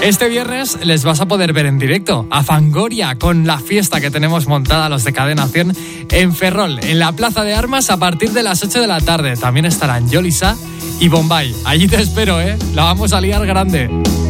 Este viernes les vas a poder ver en directo a Fangoria con la fiesta que tenemos montada los de Cadena 100 en Ferrol, en la Plaza de Armas a partir de las 8 de la tarde. También estarán Yolisa y Bombay. Allí te espero, la vamos a liar grande.